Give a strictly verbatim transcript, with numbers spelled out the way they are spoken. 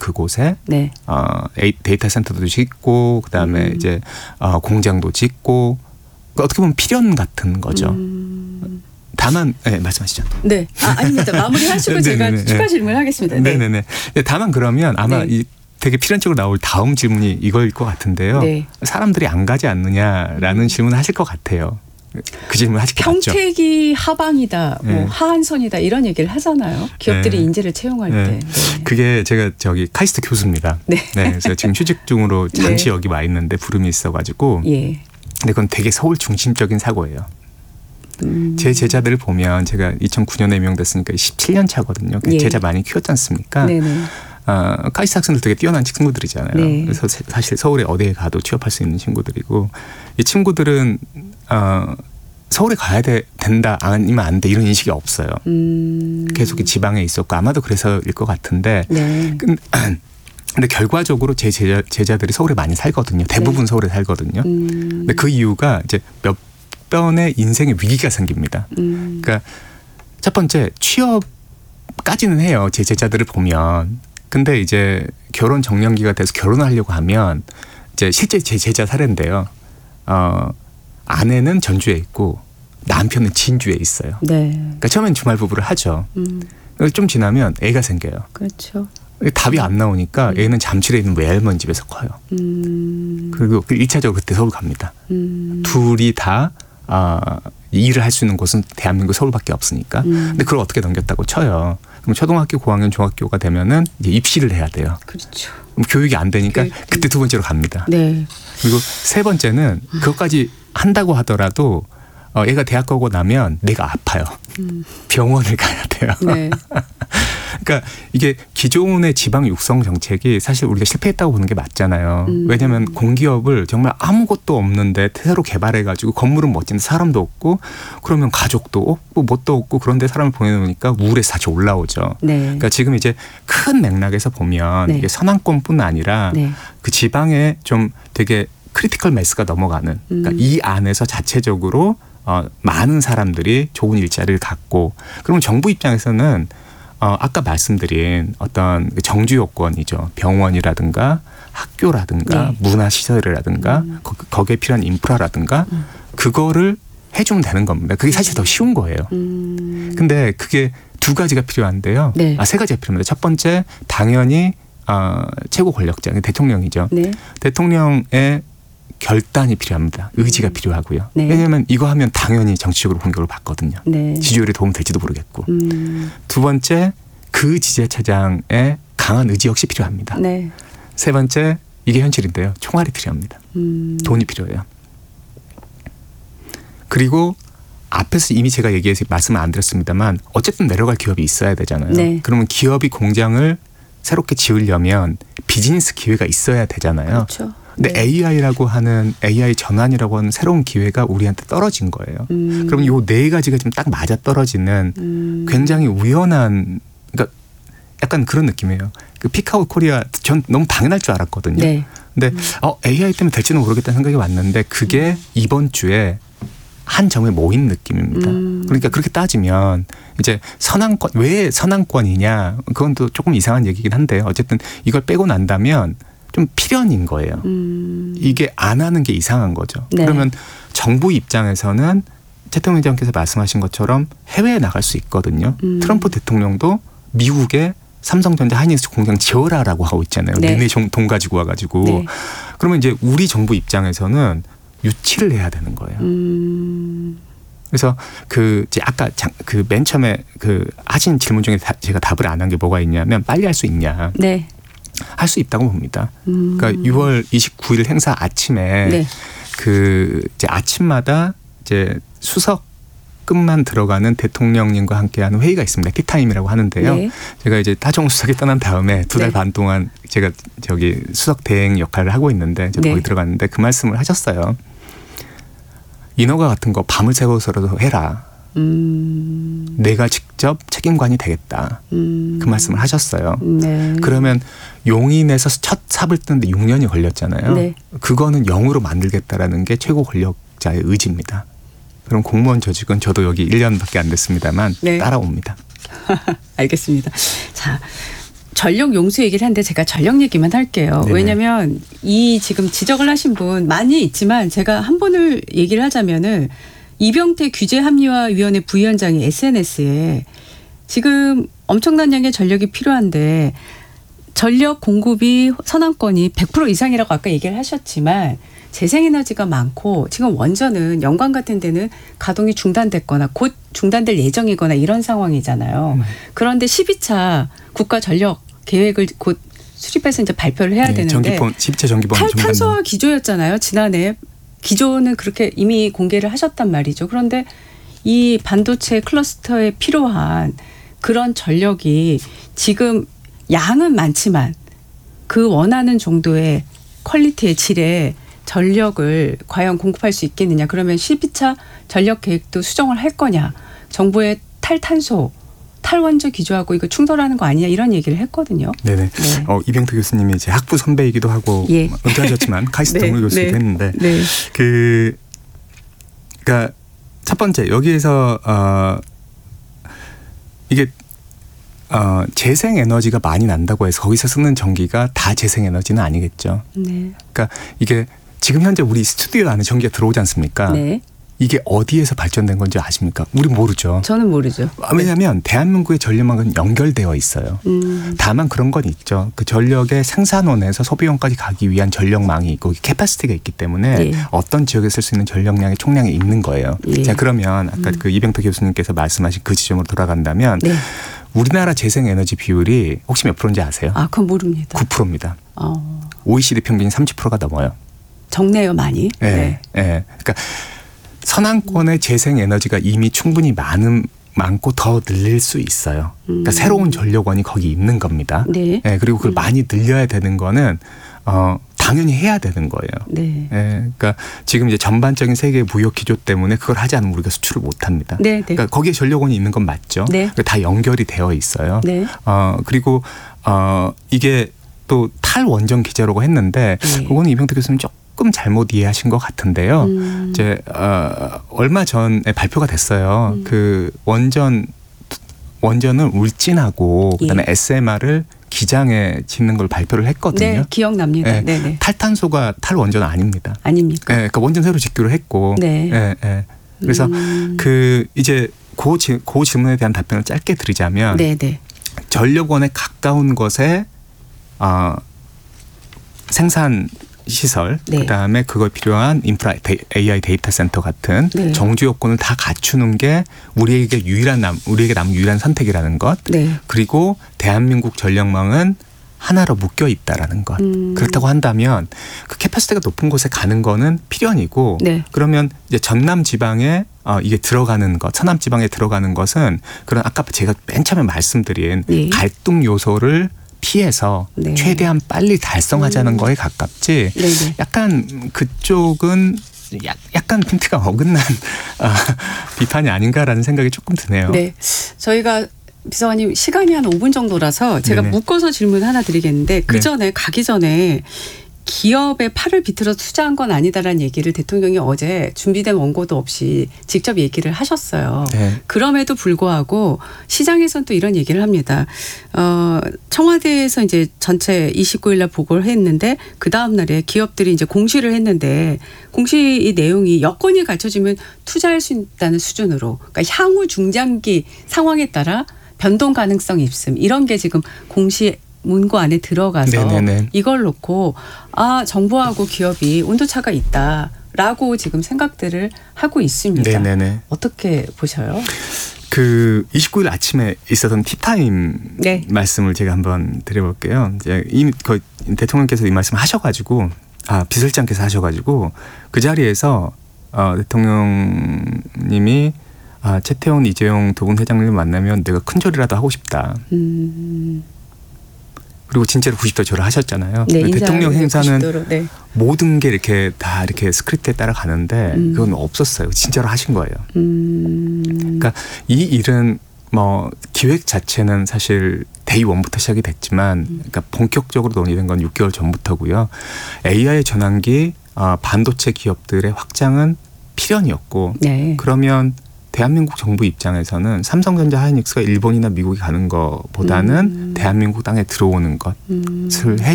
그곳에 네. 어, 데이터 센터도 짓고 그다음에 음. 이제 어, 공장도 짓고 어떻게 보면 필연 같은 거죠. 음. 다만 네, 말씀하시죠. 네. 아, 아닙니다. 마무리하시고 제가 추가 질문하겠습니다. 네. 네네네. 다만 그러면 아마 네. 이 되게 필연적으로 나올 다음 질문이 이거일 것 같은데요. 네. 사람들이 안 가지 않느냐라는 음. 질문을 하실 것 같아요. 그 질문 하실 게 맞죠? 평택이 하방이다, 뭐 네. 하한선이다 이런 얘기를 하잖아요. 기업들이 네. 인재를 채용할 네. 때. 네. 그게 제가 저기 카이스트 교수입니다. 네. 네. 그래서 지금 휴직 중으로 잠시 네. 여기 와 있는데 부름이 있어가지고. 예. 근데 그건 되게 서울 중심적인 사고예요. 음. 제 제자들을 보면 제가 이천구 년에 임용됐으니까 십칠 년 차거든요. 예. 제자 많이 키웠지 않습니까? 네네. 어, 카이스트 학생들 되게 뛰어난 친구들이잖아요. 네. 그래서 사실 서울에 어디에 가도 취업할 수 있는 친구들이고 이 친구들은 어, 서울에 가야 돼, 된다 아니면 안 돼 이런 인식이 없어요. 음. 계속 지방에 있었고 아마도 그래서일 것 같은데 네. 근데, 근데 결과적으로 제 제자, 제자들이 서울에 많이 살거든요. 대부분 네. 서울에 살거든요. 음. 근데 그 이유가 이제 몇 번의 인생의 위기가 생깁니다. 음. 그러니까 첫 번째 취업까지는 해요. 제 제자들을 보면. 근데 이제 결혼 정년기가 돼서 결혼을 하려고 하면 이제 실제 제 제자 사례인데요. 어, 아내는 전주에 있고 남편은 진주에 있어요. 네. 그러니까 처음엔 주말 부부를 하죠. 음. 좀 지나면 애가 생겨요. 그렇죠. 답이 안 나오니까 음. 애는 잠실에 있는 외할머니 집에서 커요. 음. 그리고 일 차적으로 그때 서울 갑니다. 음. 둘이 다 어, 일을 할 수 있는 곳은 대한민국 서울밖에 없으니까. 음. 근데 그걸 어떻게 넘겼다고 쳐요. 그럼 초등학교 고학년 중학교가 되면은 이제 입시를 해야 돼요. 그렇죠. 그럼 교육이 안 되니까 교육. 그때 두 번째로 갑니다. 네. 그리고 세 번째는 그것까지 한다고 하더라도 어, 애가 대학 가고 나면 내가 아파요. 음. 병원을 가야 돼요. 네. 그러니까 이게 기존의 지방 육성 정책이 사실 우리가 실패했다고 보는 게 맞잖아요. 음. 왜냐하면 공기업을 정말 아무것도 없는데 새로 개발해가지고 건물은 멋진데 사람도 없고 그러면 가족도 없고 뭣도 없고 그런데 사람을 보내놓으니까 우울해서 다시 올라오죠. 네. 그러니까 지금 이제 큰 맥락에서 보면 네. 이게 서남권뿐 아니라 네. 그 지방에 좀 되게 크리티컬 매스가 넘어가는 그러니까 음. 이 안에서 자체적으로 어, 많은 사람들이 좋은 일자리를 갖고 그러면 정부 입장에서는 어, 아까 말씀드린 어떤 정주 요건이죠. 병원이라든가 학교라든가 네. 문화시설이라든가 음. 거, 거기에 필요한 인프라라든가 음. 그거를 해주면 되는 겁니다. 그게 사실 더 쉬운 거예요. 음. 근데 그게 두 가지가 필요한데요. 네. 아, 세 가지가 필요합니다. 첫 번째 당연히 어, 최고 권력자 대통령이죠. 네. 대통령의 결단이 필요합니다. 의지가 필요하고요. 네. 왜냐하면 이거 하면 당연히 정치적으로 공격을 받거든요. 네. 지지율에 도움 될지도 모르겠고. 음. 두 번째 그 지자체장의 강한 의지 역시 필요합니다. 네. 세 번째 이게 현실인데요. 총알이 필요합니다. 음. 돈이 필요해요. 그리고 앞에서 이미 제가 얘기해서 말씀을 안 드렸습니다만 어쨌든 내려갈 기업이 있어야 되잖아요. 네. 그러면 기업이 공장을 새롭게 지으려면 비즈니스 기회가 있어야 되잖아요. 그렇죠. 근데 네. 에이아이라고 하는 에이아이 전환이라고 하는 새로운 기회가 우리한테 떨어진 거예요. 음. 그럼 요 네 가지가 좀 딱 맞아 떨어지는 음. 굉장히 우연한 그러니까 약간 그런 느낌이에요. 그 피카우 코리아 전 너무 당연할 줄 알았거든요. 네. 근데 어, 에이아이 때문에 될지는 모르겠다는 생각이 왔는데 그게 음. 이번 주에 한 점에 모인 느낌입니다. 음. 그러니까 그렇게 따지면 이제 선항권 왜 선항권이냐 그건 또 조금 이상한 얘기긴 한데요. 어쨌든 이걸 빼고 난다면 좀 필연인 거예요. 음. 이게 안 하는 게 이상한 거죠. 네. 그러면 정부 입장에서는 대통령님께서 말씀하신 것처럼 해외에 나갈 수 있거든요. 음. 트럼프 대통령도 미국에 삼성전자 하이닉스 공장 지어라라고 하고 있잖아요. 네. 니네 돈 가지고 와가지고. 네. 그러면 이제 우리 정부 입장에서는 유치를 해야 되는 거예요. 음. 그래서 그 이제 아까 그 맨 처음에 그 하신 질문 중에 다 제가 답을 안 한 게 뭐가 있냐면 빨리 할 수 있냐. 네. 할 수 있다고 봅니다. 음. 그러니까 유월 이십구일 행사 아침에 네. 그 이제 아침마다 이제 수석급만 들어가는 대통령님과 함께하는 회의가 있습니다. 티타임이라고 하는데요. 네. 제가 이제 타종 수석이 떠난 다음에 두 달 네. 반 동안 제가 저기 수석 대행 역할을 하고 있는데 이제 네. 거기 들어갔는데 그 말씀을 하셨어요. 인허가 같은 거 밤을 새워서라도 해라. 음. 내가 직접 책임관이 되겠다. 음. 그 말씀을 하셨어요. 네. 그러면 용인에서 첫 삽을 뜨는데 육 년이 걸렸잖아요. 네. 그거는 영으로 만들겠다라는 게 최고 권력자의 의지입니다. 그럼 공무원 조직은 저도 여기 일 년밖에 안 됐습니다만 네. 따라옵니다. 알겠습니다. 자, 전력 용수 얘기를 하는데 제가 전력 얘기만 할게요. 네네. 왜냐하면 이 지금 지적을 하신 분 많이 있지만 제가 한 분을 얘기를 하자면은 이병태 규제합리화위원회 부위원장이 에스엔에스에 지금 엄청난 양의 전력이 필요한데 전력 공급이 선암권이 백 퍼센트 이상이라고 아까 얘기를 하셨지만 재생에너지가 많고 지금 원전은 연관 같은 데는 가동이 중단됐거나 곧 중단될 예정이거나 이런 상황이잖아요. 음. 그런데 십이 차 국가 전력 계획을 곧 수립해서 이제 발표를 해야 네, 되는데 전기법, 십이 차 전기법 탈탄소화 기조였잖아요. 지난해 기조는 그렇게 이미 공개를 하셨단 말이죠. 그런데 이 반도체 클러스터에 필요한 그런 전력이 지금 양은 많지만 그 원하는 정도의 퀄리티의 질의 전력을 과연 공급할 수 있겠느냐. 그러면 십이 차 전력 계획도 수정을 할 거냐. 정부의 탈탄소, 탈원전 기조하고 이거 충돌하는 거 아니냐 이런 얘기를 했거든요. 네네. 네. 어, 이병태 교수님이 제 학부 선배이기도 하고 예. 은퇴하셨지만 카이스트 네. 동료 교수도 네. 했는데 네. 그 그러니까 첫 번째 여기에서 어, 이게 어, 재생에너지가 많이 난다고 해서 거기서 쓰는 전기가 다 재생에너지는 아니겠죠. 네. 그러니까 이게 지금 현재 우리 스튜디오 안에 전기가 들어오지 않습니까? 네. 이게 어디에서 발전된 건지 아십니까? 우리 모르죠. 저는 모르죠. 왜냐하면 대한민국의 전력망은 연결되어 있어요. 음. 다만 그런 건 있죠. 그 전력의 생산원에서 소비원까지 가기 위한 전력망이 있고 캐파시티가 있기 때문에 예. 어떤 지역에 쓸 수 있는 전력량의 총량이 있는 거예요. 예. 자 그러면 아까 음. 그 이병태 교수님께서 말씀하신 그 지점으로 돌아간다면 네. 우리나라 재생에너지 비율이 혹시 몇 프로인지 아세요? 아, 그건 모릅니다. 구 퍼센트입니다. 어. 오이시디 평균이 삼십 퍼센트가 넘어요. 적네요, 많이. 네. 네. 네. 그러니까 선안권의 재생에너지가 이미 충분히 많은 많고 더 늘릴 수 있어요. 그러니까 음. 새로운 전력원이 거기 있는 겁니다. 네. 네. 그리고 그걸 음. 많이 늘려야 되는 거는 어, 당연히 해야 되는 거예요. 네. 네. 그러니까 지금 이제 전반적인 세계 무역 기조 때문에 그걸 하지 않으면 우리가 수출을 못 합니다. 네. 네. 그러니까 거기에 전력원이 있는 건 맞죠. 네. 다 연결이 되어 있어요. 네. 어, 그리고 어, 이게 또 탈원전 기제라고 했는데 네. 그거는 이병태 교수님 조금 잘못 이해하신 것 같은데요. 음. 이제 어, 얼마 전에 발표가 됐어요. 음. 그 원전 원전을 울진하고 그다음에 예. 에스엠알을 기장에 짓는 걸 발표를 했거든요. 네, 기억납니다. 네, 네, 네. 탈탄소가 탈원전은 아닙니다. 아닙니까? 네, 그러니까 원전 새로 짓기로 했고. 네. 네, 네. 그래서 음. 그 이제 그, 그 질문에 대한 답변을 짧게 드리자면, 네, 네. 전력원에 가까운 것에 어, 생산 시설, 네. 그다음에 그걸 필요한 인프라 에이아이 데이터 센터 같은 네. 정주 요건을 다 갖추는 게 우리에게 유일한 남, 우리에게 남은 유일한 선택이라는 것. 네. 그리고 대한민국 전력망은 하나로 묶여 있다라는 것. 음. 그렇다고 한다면 그 캐파시티가 높은 곳에 가는 거는 필연이고 네. 그러면 이제 전남 지방에 어, 이게 들어가는 것, 서남 지방에 들어가는 것은 그런 아까 제가 맨 처음에 말씀드린 네. 갈등 요소를 피해서 네. 최대한 빨리 달성하자는 음. 거에 가깝지 네네. 약간 그쪽은 약간 핀트가 어긋난 비판이 아닌가라는 생각이 조금 드네요. 네, 저희가 비서관님 시간이 한 오 분 정도라서 제가 네네. 묶어서 질문 하나 드리겠는데 그 전에 네. 가기 전에 기업의 팔을 비틀어 투자한 건 아니다라는 얘기를 대통령이 어제 준비된 원고도 없이 직접 얘기를 하셨어요. 네. 그럼에도 불구하고 시장에서는 또 이런 얘기를 합니다. 어, 청와대에서 이제 전체 이십구 일 날 보고를 했는데 그 다음 날에 기업들이 이제 공시를 했는데 공시 이 내용이 여건이 갖춰지면 투자할 수 있다는 수준으로 그러니까 향후 중장기 상황에 따라 변동 가능성이 있음 이런 게 지금 공시 문구 안에 들어가서 네네네. 이걸 놓고 아 정부하고 기업이 온도차가 있다라고 지금 생각들을 하고 있습니다. 네네네. 어떻게 보셔요? 그 이십구 일 아침에 있었던 티타임 네. 말씀을 제가 한번 드려볼게요. 이제 이미 그 대통령께서 이 말씀 하셔가지고 아 비서실장께서 하셔가지고 그 자리에서 어, 대통령님이 아 최태원 이재용 두 분 회장님을 만나면 내가 큰 소리라도 하고 싶다. 음. 그리고 진짜로 구십 도 절을 하셨잖아요. 네, 대통령 행사는 네. 모든 게 이렇게 다 이렇게 스크립트에 따라 가는데 음. 그건 없었어요. 진짜로 하신 거예요. 음. 그러니까 이 일은 뭐 기획 자체는 사실 데이 원부터 시작이 됐지만 그러니까 본격적으로 논의된 건 육 개월 전부터고요. 에이아이 전환기 어, 반도체 기업들의 확장은 필연이었고 네. 그러면 대한민국 정부 입장에서는 삼성전자 하이닉스가 일본이나 미국에 가는 것보다는 음. 대한민국 땅에 들어오는 것을 음. 해